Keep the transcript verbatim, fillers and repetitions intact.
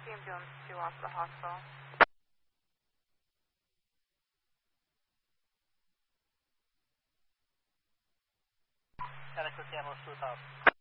Ambulance two off the hospital. Got a quick ambulance to the top.